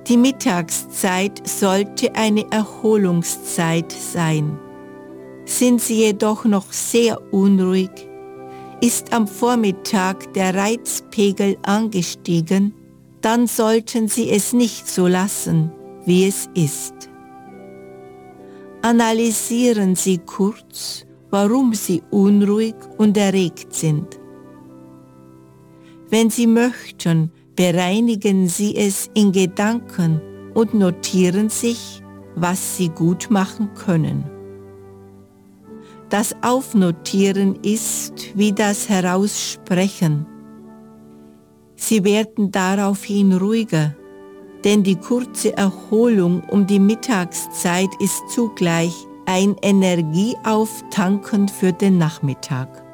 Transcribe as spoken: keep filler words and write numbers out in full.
Die Mittagszeit sollte eine Erholungszeit sein. Sind Sie jedoch noch sehr unruhig, ist am Vormittag der Reizpegel angestiegen, dann sollten Sie es nicht so lassen, wie es ist. Analysieren Sie kurz, warum Sie unruhig und erregt sind. Wenn Sie möchten, bereinigen Sie es in Gedanken und notieren sich, was Sie gut machen können. Das Aufnotieren ist wie das Heraussprechen. Sie werden daraufhin ruhiger, denn die kurze Erholung um die Mittagszeit ist zugleich ein Energieauftanken für den Nachmittag.